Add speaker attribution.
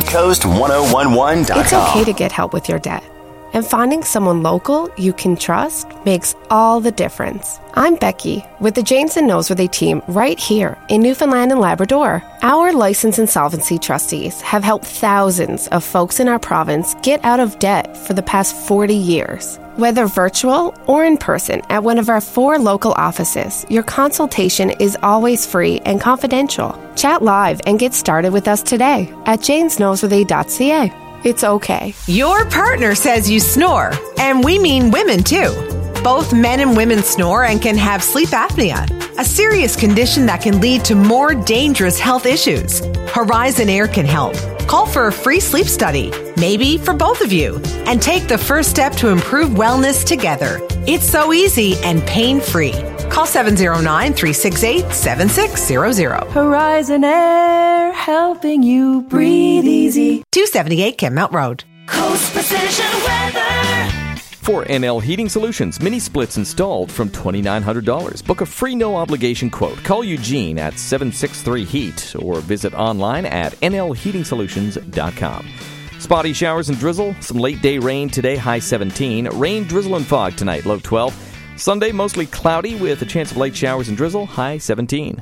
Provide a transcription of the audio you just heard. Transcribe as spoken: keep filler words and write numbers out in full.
Speaker 1: coast ten eleven dot com.
Speaker 2: It's okay to get help with your debt. And finding someone local you can trust makes all the difference. I'm Becky with the Janes and Noseworthy team right here in Newfoundland and Labrador. Our licensed insolvency trustees have helped thousands of folks in our province get out of debt for the past forty years. Whether virtual or in person at one of our four local offices, your consultation is always free and confidential. Chat live and get started with us today at janes noseworthy dot c a. It's okay.
Speaker 3: Your partner says you snore, and we mean women too. Both men and women snore and can have sleep apnea, a serious condition that can lead to more dangerous health issues. Horizon Air can help. Call for a free sleep study, maybe for both of you, and take the first step to improve wellness together. It's so easy and pain-free. Call seven zero nine, three six eight, seven six zero zero.
Speaker 4: Horizon Air, helping you breathe easy.
Speaker 3: two seventy-eight Kenmount Road.
Speaker 4: Coast Precision Weather.
Speaker 5: For N L Heating Solutions, mini splits installed from two thousand nine hundred dollars. Book a free no-obligation quote. Call Eugene at seven six three heat or visit online at n l heating solutions dot com. Spotty showers and drizzle. Some late-day rain today, high seventeen. Rain, drizzle, and fog tonight, low twelve. Sunday, mostly cloudy with a chance of late showers and drizzle, high seventeen.